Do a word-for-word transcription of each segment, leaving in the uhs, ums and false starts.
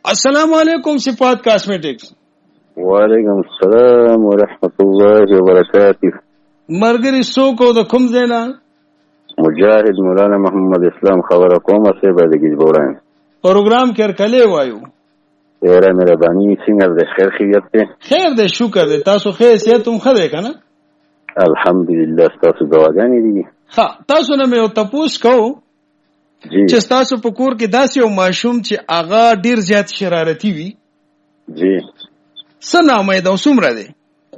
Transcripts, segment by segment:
السلام علیکم صفات کاسمیټکس. وعلیکم السلام ورحمت الله وبرکاته. مرګري څوک او د کوم ځای نه؟ مجاهد مولانا محمد اسلام خبره کومه څه به د گیزبوران پروګرام کې ارکلې وایو. ډیره مهرباني څنګه د خیر خیریت ته؟ خیر دې شکر دې تاسو خیر صحت هم خره کنه؟ الحمدلله تاسو دعاګانې دي. ها تاسو نه مې او تاسو کو چې تاسو په کور کې داسې یو ماشوم چې اغا ډیر زیات شرارتي وي. جی څه نامه دا وسمره دی؟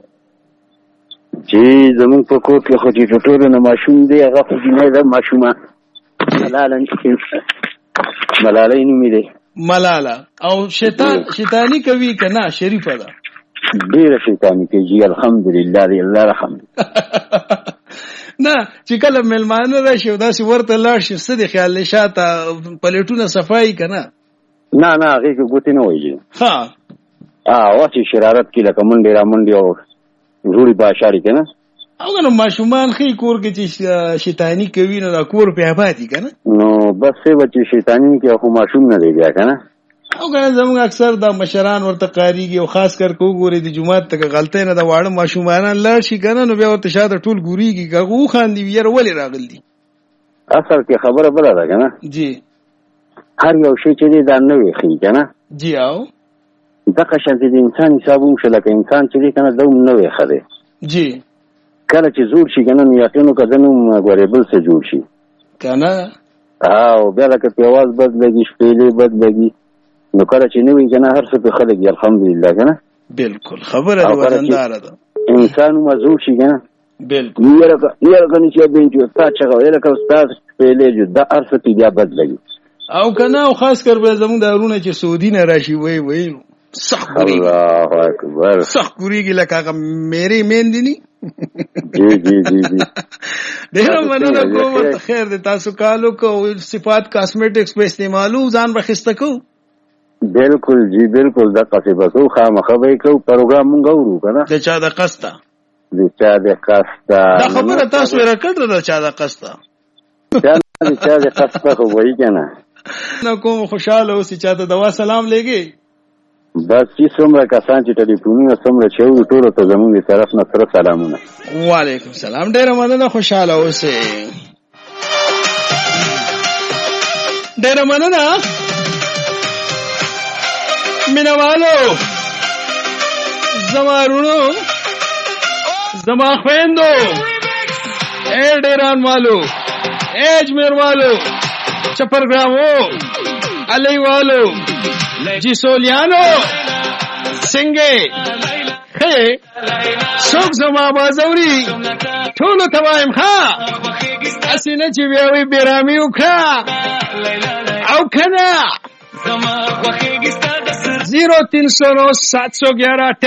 جی زمون په کور کې خو چې ټول نه ماشوم دی هغه خو نه ده ماشومه ملاله ملاله نومې دی. ملاله او شیطان شیطانی کوي کنه شریفه ده؟ ډیره شیطانی کوي الحمدلله دی الله رحم. نه چې کله ملمانه راشي او داسې ورته لاړ شي څه د خیال شاته پلیټونه صفایي کنه؟ نه نه هغې کې ګوتې نه وایي. ها واسې شرارت کې لکه منډې را منډې او زوړي باشاري کنه. او کنه ماشومان خې کور کې چې شیطانی کوي نو دا کور په آبادی کنه؟ نو بس څه بچي شیطانی کې خو ماشوم نه دی بیا کنه. او کنه زموږ اکثر دا مشران ورته قاریږي او خاص کر کو ګوري د جمعات ته غلطه نه دا واړه ماشومان لاړ شي کنه نو بیا ورته شاته ټول ګوريږي غو خاندي وير ولې راغلي. اصل کې خبره بل ده کنه. جی هر یو شی چې دی دا نه وي خې کنه. جی او دغه شان د انسان حسابوم شل که انسان چې کنه دوم نه وي خره. جی کله چې زور شي کنه نو یقینو کدنو غوړېبل څه جوړ شي کنه. او بیا لکه پیواز بد لګي شپېلې بد لګي نو کله چې نه وي کنه هر څه په خلک الحمدلله کنه. بالکل خبره دی وزندار ده. انسان مزور شي کنه. بالکل یره یره کنه چې بنجو تا چې یره که استاد شپېلې جو دا هر څه بیا بد لګي. او کنه او خاص کر به زموږ دارونه چې سعودي نه راشي وای وای سخت ګوري. الله اکبر. سخت ګوريږي لکه هغه مېری میندنی. جی جی جی جی ډیره مننه کوم. خیر دې تاسو کالو کو صفات کاسمیټکس په استعمالو ځان بخښته کو. بالکل جی بالکل دا قصبه کو خامخه به کو پروګرام مونږ ورو کنه. د چا د قستا د چا د قستا دا خبره تاسو راکړه د چا د قستا د چا د قستا خو وایي کنه. نو کوم خوشاله اوسې چاته دوا سلام لګي. بس چې څومره کسان چې ټلیفونونه څومره چې وو ټول ته زموږ دی طرف نه سره سلامونه. وعلیکم السلام. ډیره مننه خوشاله اوسئ. ډیره مننه مینوالو زما رونو زما خویندو اے ډیران والو اے اجمیر والو چپرګرامو علی والو جی سولیانو سنگے ہے شوق زما بازوری ټولو توایم ښا اسینه چې بیاوی بیرامي وکړه او کنه زیرو تین سو نو سات سو گیارہ